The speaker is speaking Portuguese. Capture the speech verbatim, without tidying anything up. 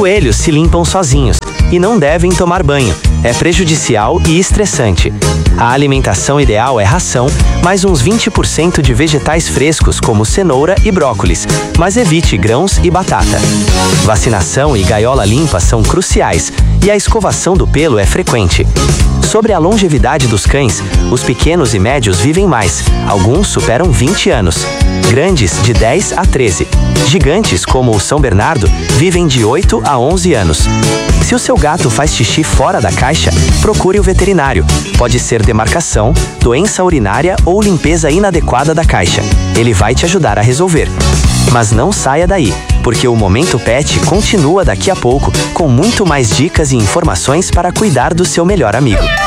Coelhos se limpam sozinhos e não devem tomar banho. É prejudicial e estressante. A alimentação ideal é ração, mais uns vinte por cento de vegetais frescos como cenoura e brócolis, mas evite grãos e batata. Vacinação e gaiola limpa são cruciais e a escovação do pelo é frequente. Sobre a longevidade dos cães, os pequenos e médios vivem mais, alguns superam vinte anos. Grandes, de dez a treze. Gigantes, como o São Bernardo, vivem de oito a onze anos. Se o seu gato faz xixi fora da caixa, procure o veterinário. Pode ser demarcação, doença urinária ou limpeza inadequada da caixa. Ele vai te ajudar a resolver. Mas não saia daí, porque o Momento Pet continua daqui a pouco com muito mais dicas e informações para cuidar do seu melhor amigo.